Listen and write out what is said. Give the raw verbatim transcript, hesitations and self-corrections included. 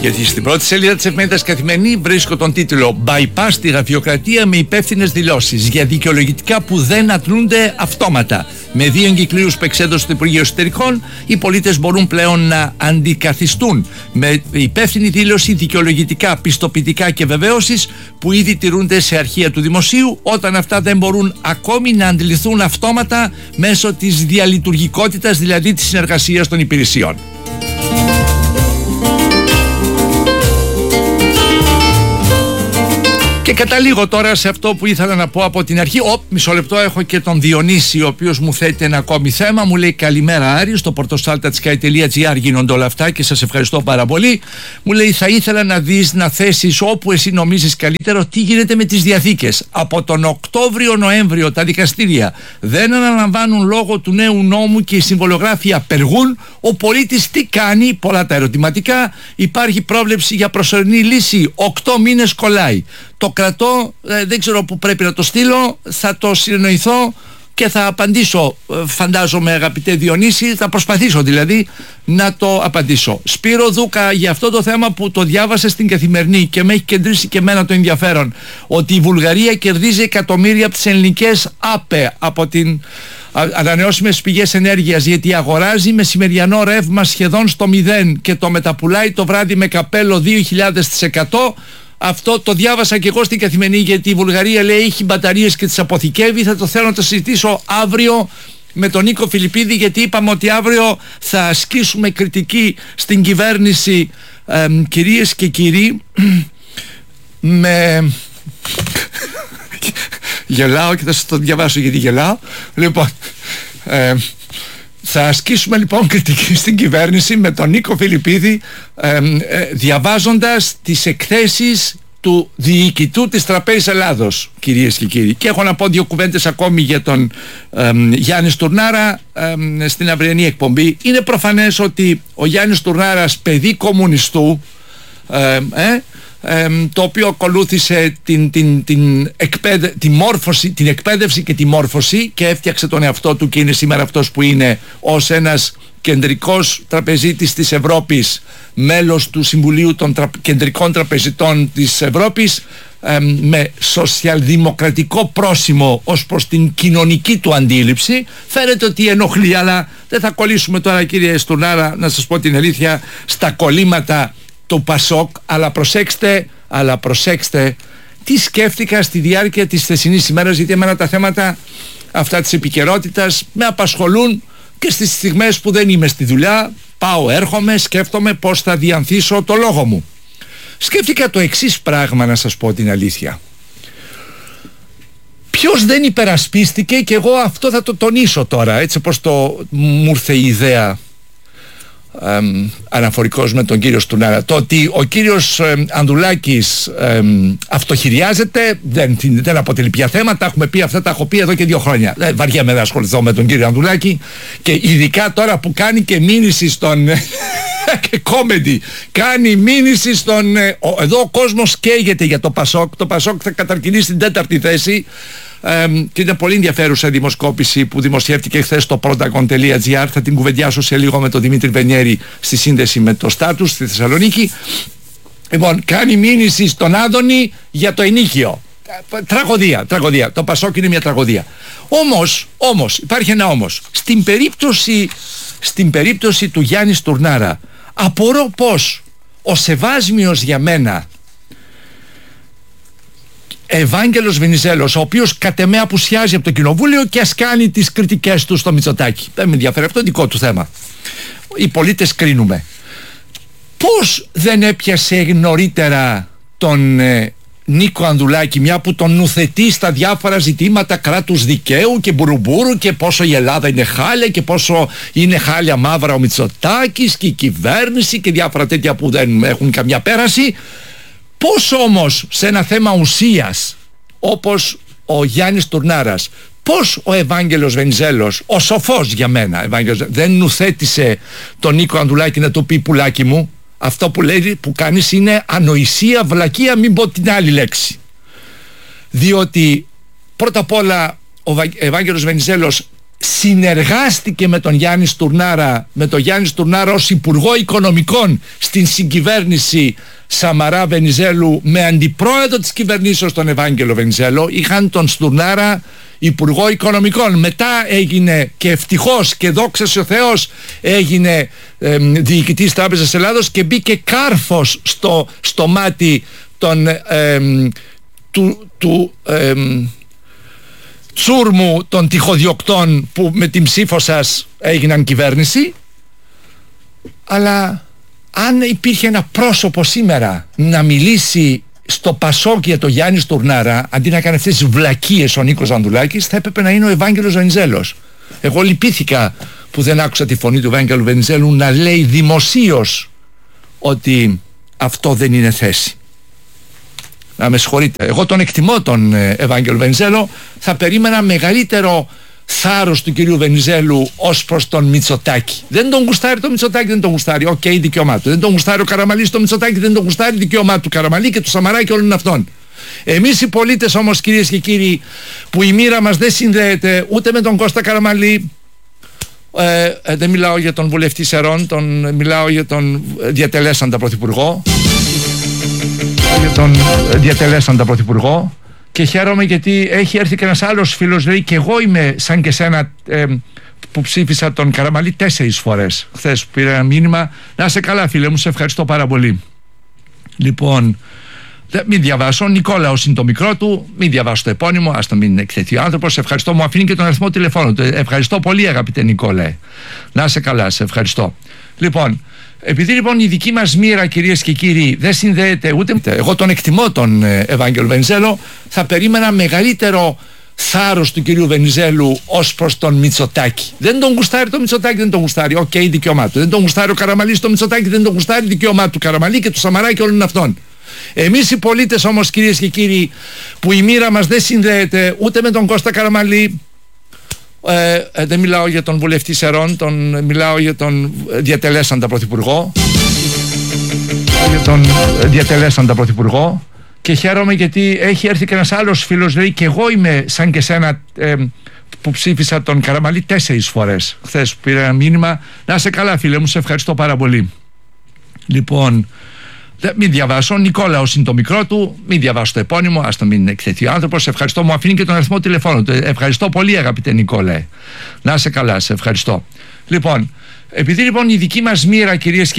Γιατί στην πρώτη σελίδα της εφημερίδας Καθημερινή βρίσκω τον τίτλο «Bypass στη γραφειοκρατία με υπεύθυνες δηλώσεις για δικαιολογητικά που δεν ατλούνται αυτόματα». Με δύο εγκυκλίους που εξέδωσε το Υπουργείο Εσωτερικών, οι πολίτες μπορούν πλέον να αντικαθιστούν με υπεύθυνη δήλωση δικαιολογητικά, πιστοποιητικά και βεβαίωσης που ήδη τηρούνται σε αρχεία του Δημοσίου, όταν αυτά δεν μπορούν ακόμη να αντιληφθούν αυτόματα μέσω της διαλειτουργικότητας, δηλαδή της συνεργασίας των υπηρεσιών. Και καταλήγω τώρα σε αυτό που ήθελα να πω από την αρχή. Ω, μισό λεπτό, έχω και τον Διονύση, ο οποίος μου θέτει ένα ακόμη θέμα. Μου λέει καλημέρα Άρη, στο πορτοσάλτα.sky τελεία gr γίνονται όλα αυτά και σας ευχαριστώ πάρα πολύ. Μου λέει θα ήθελα να δεις, να θέσεις όπου εσύ νομίζεις καλύτερο τι γίνεται με τις διαθήκες. Από τον Οκτώβριο-Νοέμβριο τα δικαστήρια δεν αναλαμβάνουν λόγω του νέου νόμου και οι συμβολογράφοι απεργούν. Ο πολίτης τι κάνει, πολλά τα ερωτηματικά. Υπάρχει πρόβλεψη για προσωρινή λύση, οκτώ μήνες κολλάει. Το κρατώ, ε, δεν ξέρω που πρέπει να το στείλω, θα το συνεννοηθώ και θα απαντήσω, φαντάζομαι αγαπητέ Διονύση, θα προσπαθήσω δηλαδή να το απαντήσω. Σπύρο Δούκα, για αυτό το θέμα που το διάβασε στην Καθημερινή και με έχει κεντρήσει και εμένα το ενδιαφέρον, ότι η Βουλγαρία κερδίζει εκατομμύρια από τις ελληνικές ΑΠΕ, από την ανανεώσιμες πηγές ενέργειας, γιατί αγοράζει μεσημεριανό ρεύμα σχεδόν στο μηδέν και το μεταπουλάει το βράδυ με καπέλο δύο χιλιάδες τοις εκατό. Αυτό το διάβασα και εγώ στην Καθημερινή, γιατί η Βουλγαρία λέει έχει μπαταρίες και τις αποθηκεύει. Θα το θέλω να το συζητήσω αύριο με τον Νίκο Φιλιππίδη, γιατί είπαμε ότι αύριο θα ασκήσουμε κριτική στην κυβέρνηση, ε, κυρίες και κύριοι, με... γελάω και θα σας το διαβάσω γιατί γελάω. Λοιπόν, ε, θα ασκήσουμε λοιπόν κριτική στην κυβέρνηση με τον Νίκο Φιλιππίδη, ε, ε, διαβάζοντας τις εκθέσεις του διοικητού της Τραπέζης Ελλάδος, κυρίες και κύριοι. Και έχω να πω δύο κουβέντες ακόμη για τον ε, Γιάννη Στουρνάρα ε, στην αυριανή εκπομπή. Είναι προφανές ότι ο Γιάννης Στουρνάρας, παιδί κομμουνιστού, ε, ε, Ε, το οποίο ακολούθησε την, την, την, εκπαίδε, τη μόρφωση, την εκπαίδευση και τη μόρφωση και έφτιαξε τον εαυτό του και είναι σήμερα αυτός που είναι ως ένας κεντρικός τραπεζίτης της Ευρώπης, μέλος του Συμβουλίου των τρα, Κεντρικών Τραπεζιτών της Ευρώπης, ε, με σοσιαλδημοκρατικό πρόσημο ως προς την κοινωνική του αντίληψη. Φαίνεται ότι ενοχλεί, αλλά δεν θα κολλήσουμε τώρα, κύριε Στουρνάρα, να σας πω την αλήθεια, στα κολλήματα του Πασόκ, αλλά προσέξτε, αλλά προσέξτε τι σκέφτηκα στη διάρκεια της θεσινής ημέρας, γιατί εμένα τα θέματα αυτά της επικαιρότητας με απασχολούν και στις στιγμές που δεν είμαι στη δουλειά, πάω, έρχομαι, σκέφτομαι πώς θα διανθίσω το λόγο μου. Σκέφτηκα το εξής πράγμα, να σας πω την αλήθεια. Ποιος δεν υπερασπίστηκε, και εγώ αυτό θα το τονίσω τώρα, έτσι όπως το μου ήρθε η ιδέα, Ε, αναφορικός με τον κύριο Στουρνάρα, το ότι ο κύριος ε, Ανδουλάκης ε, αυτοχειριάζεται δεν, δεν αποτελεί πια θέμα. Τα έχουμε πει αυτά, τα έχω πει εδώ και δύο χρόνια. ε, βαριέμαι να ασχοληθώ με τον κύριο Ανδουλάκη, και ειδικά τώρα που κάνει και μήνυση στον και κόμεντι, κάνει μήνυση στον ε, ο, εδώ ο κόσμος καίγεται για το Πασόκ. Το Πασόκ θα καταρκυνήσει στην τέταρτη θέση. Ε, και είναι πολύ ενδιαφέρουσα δημοσκόπηση που δημοσιεύτηκε χθες στο Protagon τελεία gr. Θα την κουβεντιάσω σε λίγο με τον Δημήτρη Βενιέρη στη σύνδεση με το Status στη Θεσσαλονίκη. Λοιπόν, κάνει μήνυση στον Άδωνη για το ενίκιο. Τραγωδία, τραγωδία. Το Πασόκ είναι μια τραγωδία. Όμως, όμως, υπάρχει ένα όμως. Στην περίπτωση, στην περίπτωση του Γιάννη Στουρνάρα, απορώ πως ο Σεβάσμιος για μένα Ευάγγελος Βενιζέλος, ο οποίος κατ' εμέ απουσιάζει από το κοινοβούλιο και ας κάνει τις κριτικές του στο Μητσοτάκη, δεν με ενδιαφέρει, αυτό είναι δικό του θέμα, οι πολίτες κρίνουμε, πώς δεν έπιασε νωρίτερα τον ε, Νίκο Ανδουλάκη, μια που τον νουθετεί στα διάφορα ζητήματα κράτους δικαίου και μπουρουμπουρου και πόσο η Ελλάδα είναι χάλια και πόσο είναι χάλια μαύρα ο Μητσοτάκης και η κυβέρνηση και διάφορα τέτοια που δεν έχουν καμιά πέραση. Πώς όμως σε ένα θέμα ουσίας όπως ο Γιάννης Τουρνάρας, πώς ο Ευάγγελος Βενιζέλος, ο σοφός για μένα Ευάγγελος, δεν νουθέτησε τον Νίκο Ανδουλάκη να του πει πουλάκι μου, αυτό που λέει, που κάνεις είναι ανοησία, βλακεία, μην πω την άλλη λέξη. Διότι πρώτα απ' όλα ο Ευάγγελος Βενιζέλος συνεργάστηκε με τον Γιάννη Στουρνάρα, με τον Γιάννη Στουρνάρα ως Υπουργό Οικονομικών στην συγκυβέρνηση Σαμαρά Βενιζέλου, με αντιπρόεδρο της κυβερνήσεως τον Ευάγγελο Βενιζέλο. Είχαν τον Στουρνάρα Υπουργό Οικονομικών. Μετά έγινε, και ευτυχώς και δόξα ο Θεός, έγινε ε, διοικητής Τράπεζας Ελλάδος και μπήκε κάρφος στο, στο μάτι των, ε, του, του ε, τσούρμου των τυχοδιοκτών που με την ψήφο σας έγιναν κυβέρνηση. Αλλά αν υπήρχε ένα πρόσωπο σήμερα να μιλήσει στο Πασόκ για το Γιάννη Στουρνάρα, αντί να κάνει αυτές τις βλακίες ο Νίκος Ανδουλάκης, θα έπρεπε να είναι ο Ευάγγελος Βενιζέλος. Εγώ λυπήθηκα που δεν άκουσα τη φωνή του Ευάγγελου Βενιζέλου να λέει δημοσίως ότι αυτό δεν είναι θέση. Να με συγχωρείτε, εγώ τον εκτιμώ τον Ευάγγελο Βενιζέλο, θα περίμενα μεγαλύτερο θάρρος του κυρίου Βενιζέλου ως προς τον Μητσοτάκη. Δεν τον γουστάρει το Μητσοτάκη, δεν τον γουστάρει. Οκ, okay, δικαίωμά του. Δεν τον γουστάρει ο Καραμαλής το Μητσοτάκη, δεν τον γουστάρει, δικαίωμά του Καραμαλή και του Σαμαρά και όλων αυτών. Εμείς οι πολίτες όμως, κυρίες και κύριοι, που η μοίρα μας δεν συνδέεται ούτε με τον Κώστα Καραμαλή, ε, ε, δεν μιλάω για τον βουλευτή Σερών, τον, μιλάω για τον διατελέσαντα πρωθυπουργό, για τον διατελέσαντα πρωθυπουργό. Και χαίρομαι γιατί έχει έρθει και ένας άλλος φίλος, λέει, και εγώ είμαι σαν και σένα ε, που ψήφισα τον Καραμαλή τέσσερις φορές. Χθες πήρα ένα μήνυμα, να είσαι καλά φίλε μου, σε ευχαριστώ πάρα πολύ. Λοιπόν, μην διαβάσω, Νικόλαος είναι το μικρό του, μην διαβάσω το επώνυμο, ας το μην εκθεθεί ο άνθρωπος, σε ευχαριστώ, μου αφήνει και τον αριθμό τηλεφώνου. Ευχαριστώ πολύ αγαπητέ Νικόλαε, να είσαι καλά, σε ευχαριστώ. Λοιπόν, επειδή λοιπόν η δική μας μοίρα, κυρίες και κύριοι, δεν συνδέεται ούτε, εγώ τον εκτιμώ τον Ευάγγελο Βενιζέλο, θα περίμενα μεγαλύτερο θάρρος του κυρίου Βενιζέλου ως προς τον Μητσοτάκη. Δεν τον γουστάρει το Μητσοτάκη, δεν τον γουστάρει. Οκ, okay, δικαίωμά του. Δεν τον γουστάρει ο Καραμαλής το Μητσοτάκη, δεν τον γουστάρει, δικαίωμά του Καραμαλή και του Σαμαρά και όλων αυτών. Εμείς οι πολίτες όμως, κυρίες και κύριοι, που η μοίρα μας δεν συνδέεται ούτε με τον Κώστα Καραμαλή, Ε, ε, δεν μιλάω για τον βουλευτή Σερών, τον, μιλάω για τον διατελέσαντα πρωθυπουργό, για τον διατελέσαντα πρωθυπουργό, και χαίρομαι γιατί έχει έρθει και ένας άλλος φίλος, λέει, και εγώ είμαι σαν και σένα ε, που ψήφισα τον Καραμαλή τέσσερις φορές. Χθες πήρα ένα μήνυμα, να είσαι καλά φίλε μου, σε ευχαριστώ πάρα πολύ. Λοιπόν, μην διαβάσω, Νικόλαος είναι το μικρό του, μην διαβάσω το επώνυμο, ας το μην εκθεθεί ο άνθρωπος, σε ευχαριστώ, μου αφήνει και τον αριθμό τηλεφώνου. Ευχαριστώ πολύ αγαπητέ Νικόλαε, να είσαι καλά, σε ευχαριστώ. Λοιπόν, επειδή λοιπόν η δική μας μοίρα, κυρίες και